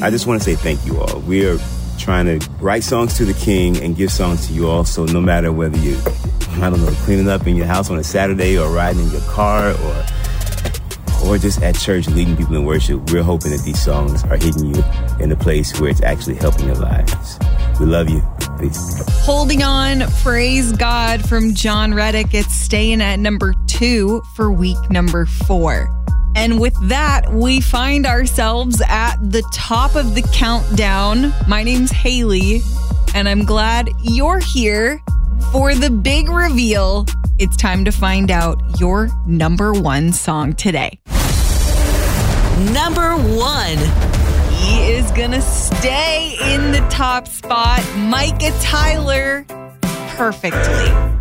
I just want to say thank you all. We are trying to write songs to the King and give songs to you all. So no matter whether you, I don't know, cleaning up in your house on a Saturday or riding in your car or just at church leading people in worship, we're hoping that these songs are hitting you in a place where it's actually helping your lives. We love you. Peace. Holding On, Praise God from John Reddick. It's staying at number 2 for week number 4. And with that, we find ourselves at the top of the countdown. My name's Haley, and I'm glad you're here for the big reveal. It's time to find out your number 1 song today. Number 1. He is gonna stay in the top spot. Micah Tyler, Perfectly.